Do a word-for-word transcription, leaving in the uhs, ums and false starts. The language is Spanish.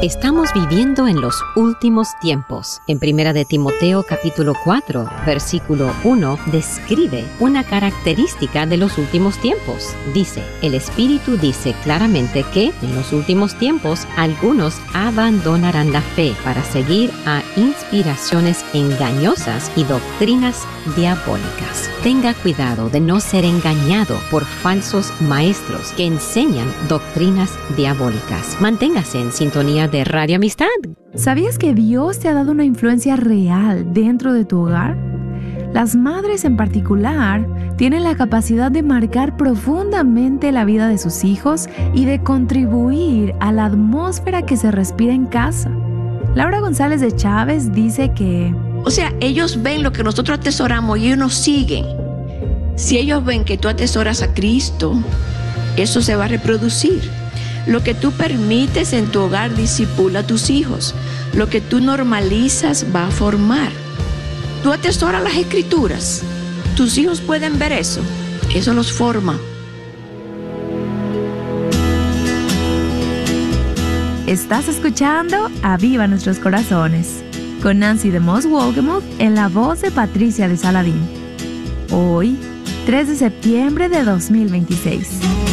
Estamos viviendo en los últimos tiempos. En Primera de Timoteo capítulo cuatro, versículo uno, describe una característica de los últimos tiempos. Dice, el Espíritu dice claramente que en los últimos tiempos algunos abandonarán la fe para seguir a inspiraciones engañosas y doctrinas diabólicas. Tenga cuidado de no ser engañado por falsos maestros que enseñan doctrinas diabólicas. Manténgase en sintonía de Radio Amistad. ¿Sabías que Dios te ha dado una influencia real dentro de tu hogar? Las madres en particular tienen la capacidad de marcar profundamente la vida de sus hijos y de contribuir a la atmósfera que se respira en casa. Laura González de Chávez dice que... O sea, ellos ven lo que nosotros atesoramos y ellos nos siguen. Si ellos ven que tú atesoras a Cristo, eso se va a reproducir. Lo que tú permites en tu hogar disipula a tus hijos. Lo que tú normalizas va a formar. Tú atesoras las Escrituras. Tus hijos pueden ver eso. Eso los forma. Estás escuchando Aviva Nuestros Corazones con Nancy de Moss Wolgemuth en la voz de Patricia de Saladín. Hoy, tres de septiembre de dos mil veintiséis.